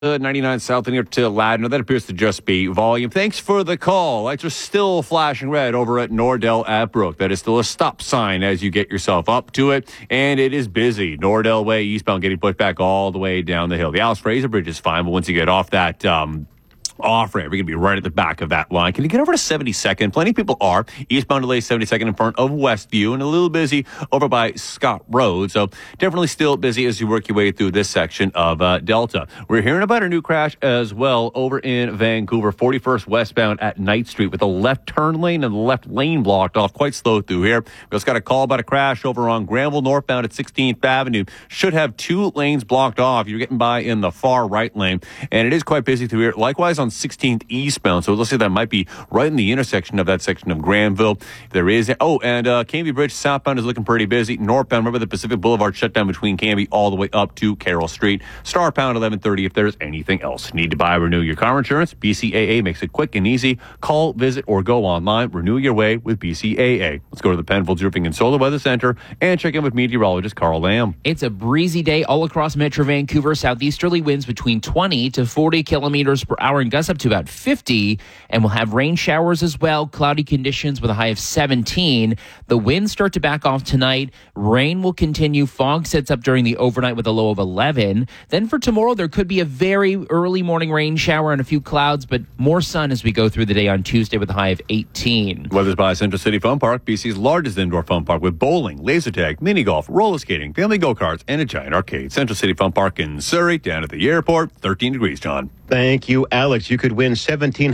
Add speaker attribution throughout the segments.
Speaker 1: 99 south and here to Ladner. That appears to just be volume. Thanks for the call. Lights are still flashing red over at Nordell at Brook. That is still a stop sign as you get yourself up to it. And it is busy. Nordell Way eastbound getting pushed back all the way down the hill. The Alice Fraser Bridge is fine, but once you get off that off-ramp, you're going to be right at the back of that line. Can you get over to 72nd? Plenty of people are. Eastbound delay 72nd in front of Westview and a little busy over by Scott Road. So definitely still busy as you work your way through this section of Delta. We're hearing about a new crash as well over in Vancouver, 41st westbound at Knight Street with a left turn lane and the left lane blocked off. Quite slow through here. We just got a call about a crash over on Granville northbound at 16th Avenue. Should have 2 lanes blocked off. You're getting by in the far right lane. And it is quite busy through here. Likewise on 16th eastbound. So let's say that might be right in the intersection of that section of Granville. There is, and Cambie Bridge southbound is looking pretty busy. Northbound, remember the Pacific Boulevard shut down between Cambie all the way up to Carroll Street. Star pound 1130 if there's anything else. Need to buy or renew your car insurance? BCAA makes it quick and easy. Call, visit, or go online. Renew your way with BCAA. Let's go to the Penfolds Roofing and Solar Weather Center and check in with meteorologist Carl Lamb.
Speaker 2: It's a breezy day all across Metro Vancouver. Southeasterly winds between 20 to 40 kilometers per hour and gusts up to about 50, and we'll have rain showers as well. Cloudy conditions with a high of 17. The winds start to back off tonight. Rain will continue. Fog sets up during the overnight with a low of 11. Then for tomorrow, there could be a very early morning rain shower and a few clouds, but more sun as we go through the day on Tuesday with a high of 18.
Speaker 1: Weather's by Central City Fun Park, BC's largest indoor fun park with bowling, laser tag, mini golf, roller skating, family go-karts, and a giant arcade. Central City Fun Park in Surrey, down at the airport, 13 degrees, John.
Speaker 3: Thank you, Alex. You could win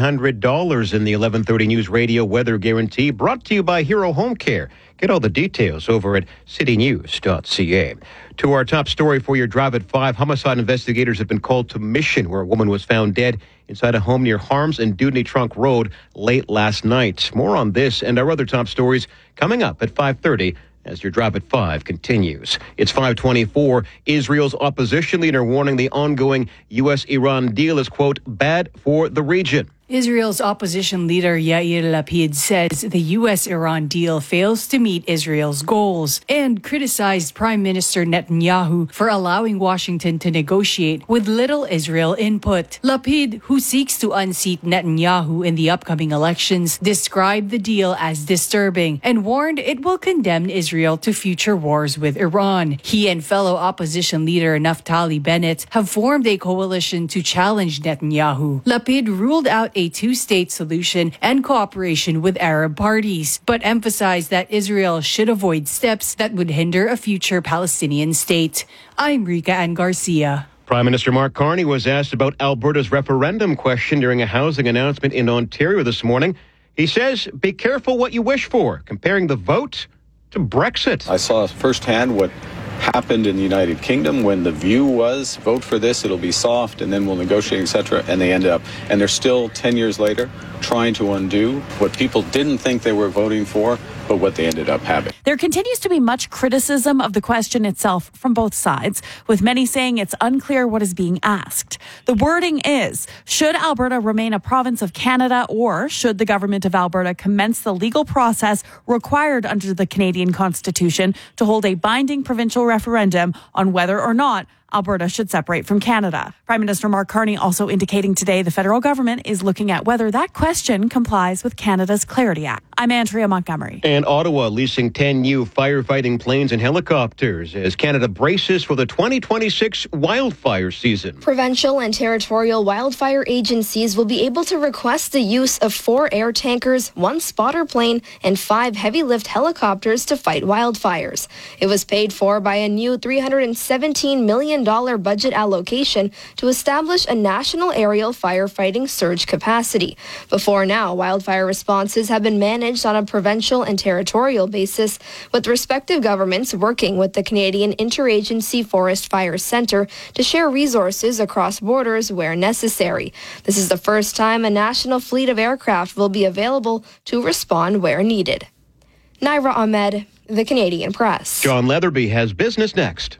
Speaker 3: $1,700 in the 1130 News Radio Weather Guarantee, brought to you by Hero Home Care. Get all the details over at citynews.ca. To our top story for your Drive at 5, homicide investigators have been called to Mission, where a woman was found dead inside a home near Harms and Dewdney Trunk Road late last night. More on this and our other top stories coming up at 5:30. As your Drive at 5 continues. It's 5:24. Israel's opposition leader warning the ongoing U.S.-Iran deal is, quote, bad for the region.
Speaker 4: Israel's opposition leader Yair Lapid says the U.S.-Iran deal fails to meet Israel's goals and criticized Prime Minister Netanyahu for allowing Washington to negotiate with little Israel input. Lapid, who seeks to unseat Netanyahu in the upcoming elections, described the deal as disturbing and warned it will condemn Israel to future wars with Iran. He and fellow opposition leader Naftali Bennett have formed a coalition to challenge Netanyahu. Lapid ruled out a two-state solution and cooperation with Arab parties, but emphasized that Israel should avoid steps that would hinder a future Palestinian state. I'm Rika Ann Garcia.
Speaker 3: Prime Minister Mark Carney was asked about Alberta's referendum question during a housing announcement in Ontario this morning. He says, be careful what you wish for, comparing the vote to Brexit.
Speaker 5: I saw firsthand what happened in the United Kingdom when the view was vote for this, it'll be soft, and then we'll negotiate, etc. And they ended up, and they're still 10 years later trying to undo what people didn't think they were voting for, but what they ended up having.
Speaker 6: There continues to be much criticism of the question itself from both sides, with many saying it's unclear what is being asked. The wording is, should Alberta remain a province of Canada, or should the government of Alberta commence the legal process required under the Canadian Constitution to hold a binding provincial referendum on whether or not Alberta should separate from Canada. Prime Minister Mark Carney also indicating today the federal government is looking at whether that question complies with Canada's Clarity Act. I'm Andrea Montgomery.
Speaker 3: And Ottawa leasing 10 new firefighting planes and helicopters as Canada braces for the 2026 wildfire season.
Speaker 7: Provincial and territorial wildfire agencies will be able to request the use of 4 air tankers, 1 spotter plane, and 5 heavy lift helicopters to fight wildfires. It was paid for by a new $317 million budget allocation to establish a national aerial firefighting surge capacity. Before now, wildfire responses have been managed on a provincial and territorial basis, with respective governments working with the Canadian Interagency Forest Fire Centre to share resources across borders where necessary. This is the first time a national fleet of aircraft will be available to respond where needed. Naira Ahmed, The Canadian Press.
Speaker 3: John Leatherby has business next.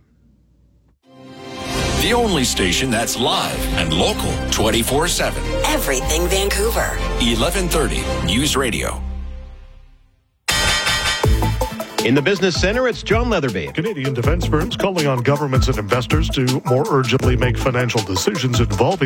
Speaker 8: The only station that's live and local 24/7.
Speaker 9: Everything Vancouver.
Speaker 8: 1130 News Radio.
Speaker 3: In the Business Center, it's John Leatherby.
Speaker 9: Canadian defense firms calling on governments and investors to more urgently make financial decisions involving